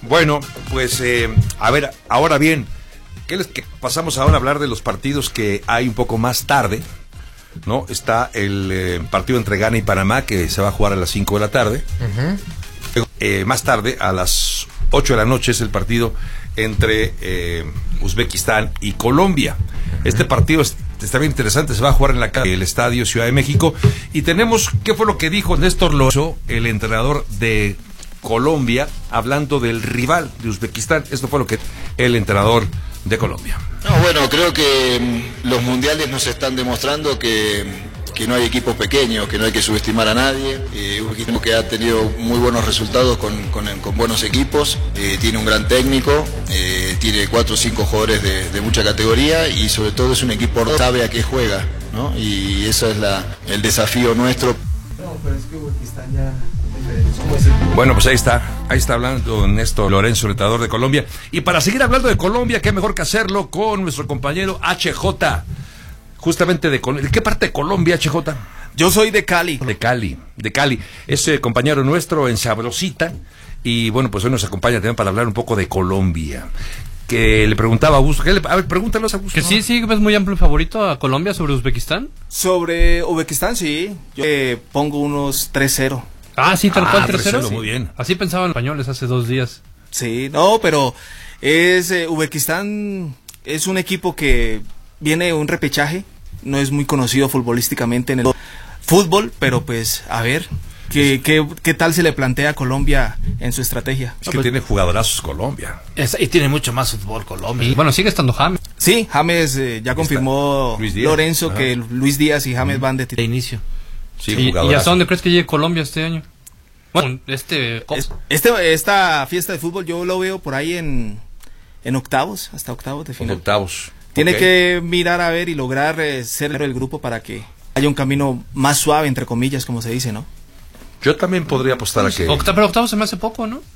Bueno, pues a ver, ahora bien, pasamos ahora a hablar de los partidos que hay un poco más tarde, ¿no? Está el partido entre Ghana y Panamá, que se va a jugar a las 5 de la tarde. Más tarde, a las 8 de la noche, es el partido entre Uzbekistán y Colombia. Este partido está bien interesante, se va a jugar en el Estadio Ciudad de México. Y tenemos, ¿qué fue lo que dijo Néstor Lorenzo, el entrenador de Colombia, hablando del rival de Uzbekistán? Esto fue lo que el entrenador de Colombia. No, bueno, creo que los mundiales nos están demostrando que no hay equipos pequeños, que no hay que subestimar a nadie. Un equipo que ha tenido muy buenos resultados con buenos equipos, tiene un gran técnico, tiene 4 o 5 jugadores de mucha categoría y sobre todo es un equipo que sabe a qué juega, ¿no? Y eso es el desafío nuestro. No, pero es que Uzbekistán ya... Bueno, pues ahí está hablando Néstor Lorenzo, el entrenador de Colombia. Y para seguir hablando de Colombia, qué mejor que hacerlo con nuestro compañero HJ, justamente ¿de qué parte de Colombia, HJ? Yo soy de Cali. De Cali. Es compañero nuestro en Sabrosita. Y bueno, pues hoy nos acompaña también para hablar un poco de Colombia. Que le preguntaba a Augusto, a ver, pregúntanos a Augusto. Que sí, ves muy amplio favorito a Colombia sobre Uzbekistán. Sobre Uzbekistán, sí. Yo pongo unos 3-0. Ah, sí, tal cual, 3-0. Muy bien. Así pensaban los españoles hace 2 días. Sí, no, pero Uzbekistán es un equipo que viene de un repechaje, no es muy conocido futbolísticamente en el fútbol, pero pues a ver qué tal se le plantea a Colombia en su estrategia. Es que tiene jugadorazos Colombia. Y tiene mucho más fútbol Colombia. Y bueno, sigue estando James. Sí, James ya confirmó Lorenzo que Luis Díaz y James van de inicio. Sí, ¿Y hasta dónde crees que llegue Colombia este año? Bueno, esta fiesta de fútbol yo lo veo por ahí en octavos, hasta octavos de final. En octavos. Tiene que mirar a ver y lograr ser el grupo para que haya un camino más suave, entre comillas, como se dice, ¿no? Yo también podría apostar a que... Pero octavos se me hace poco, ¿no?